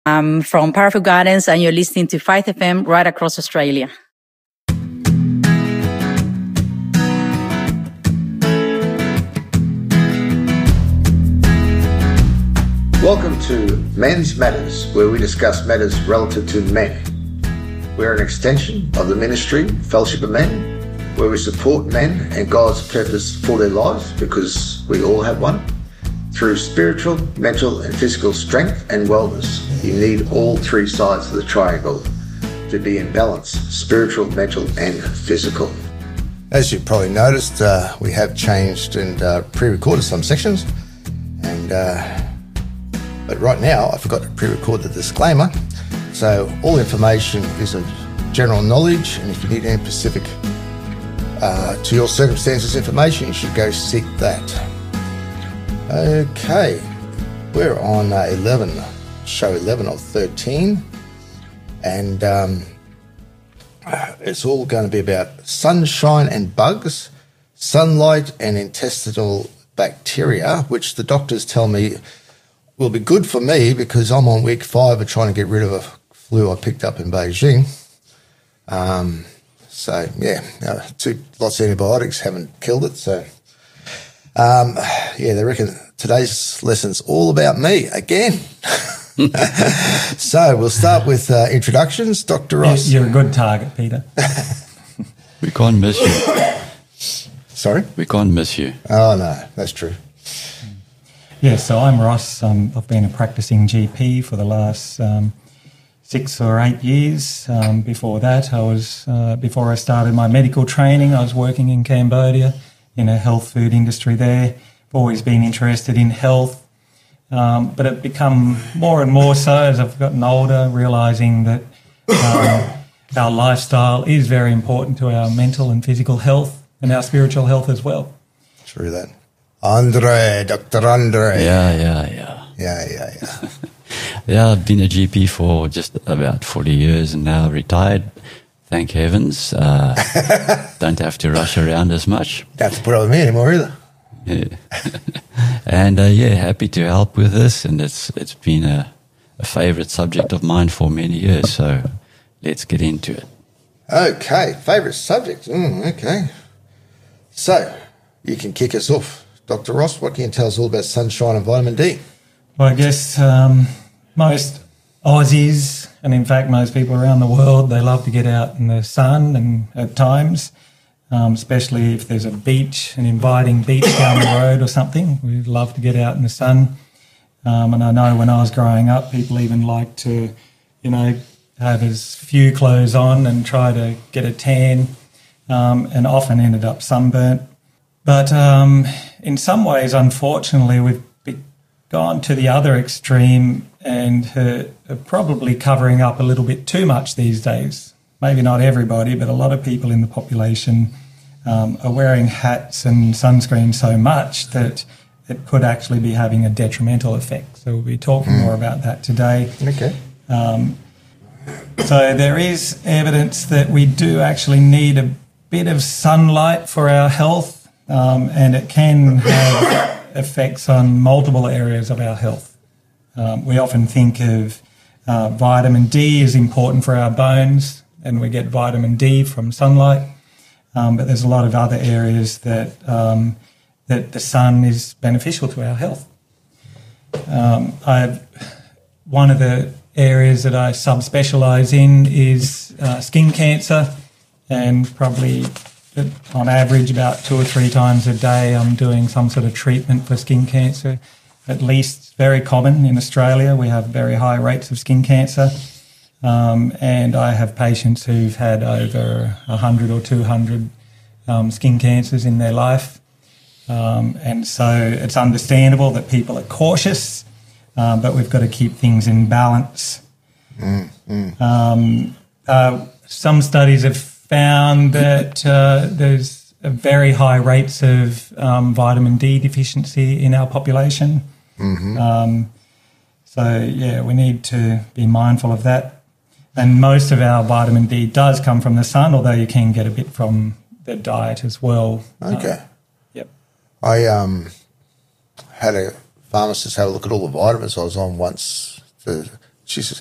I'm from Powerful Guidance, and you're listening to Faith FM right across Australia. Welcome to Men's Matters, where we discuss matters relative to men. We're an extension of the ministry, Fellowship of Men, where we support men and God's purpose for their lives, because we all have one. Through spiritual, mental and physical strength and wellness, you need all three sides of the triangle to be in balance: spiritual, mental and physical. As you've probably noticed, we have changed and pre-recorded some sections, but right now I forgot to pre-record the disclaimer. So all information is of general knowledge, and if you need any specific to your circumstances information, you should go seek that. Okay, we're on show 11 of 13, and it's all going to be about sunshine and bugs, sunlight and intestinal bacteria, which the doctors tell me will be good for me because I'm on week 5 of trying to get rid of a flu I picked up in Beijing. Lots of antibiotics haven't killed it, so... they reckon today's lesson's all about me again. So we'll start with introductions. Dr. Ross. You're a good target, Peter. We can't miss you. Sorry? We can't miss you. Oh, no, that's true. Yeah, so I'm Ross. I've been a practicing GP for the last 6 or 8 years. Before that, before I started my medical training, I was working in Cambodia in a health food industry there. I've always been interested in health, but it's become more and more so as I've gotten older, realising that our lifestyle is very important to our mental and physical health and our spiritual health as well. True that. Dr. Andre. Yeah. Yeah, I've been a GP for just about 40 years and now retired. Thank heavens. Don't have to rush around as much. Don't have to put up with me anymore either. Yeah. And happy to help with this. And it's been a favourite subject of mine for many years. So let's get into it. Okay, favourite subject. Okay. So you can kick us off. Dr. Ross, what can you tell us all about sunshine and vitamin D? Well, I guess most Aussies, and in fact most people around the world, they love to get out in the sun and at times, especially if there's a beach, an inviting beach down the road or something. We love to get out in the sun. And I know when I was growing up, people even liked to, have as few clothes on and try to get a tan, and often ended up sunburnt. But in some ways, unfortunately, we've gone to the other extreme and are probably covering up a little bit too much these days. Maybe not everybody, but a lot of people in the population are wearing hats and sunscreen so much that it could actually be having a detrimental effect. So we'll be talking more about that today. Okay. So there is evidence that we do actually need a bit of sunlight for our health, and it can have effects on multiple areas of our health. We often think of vitamin D is important for our bones, and we get vitamin D from sunlight. But there's a lot of other areas that the sun is beneficial to our health. One of the areas that I subspecialise in is skin cancer, and probably on average about 2 or 3 times a day I'm doing some sort of treatment for skin cancer. At least very common in Australia. We have very high rates of skin cancer, and I have patients who've had over 100 or 200 skin cancers in their life, and so it's understandable that people are cautious, but we've got to keep things in balance. Some studies have found that there's very high rates of vitamin D deficiency in our population. We need to be mindful of that. And most of our vitamin D does come from the sun, although you can get a bit from the diet as well. Okay. Yep. I had a pharmacist have a look at all the vitamins I was on once to she says,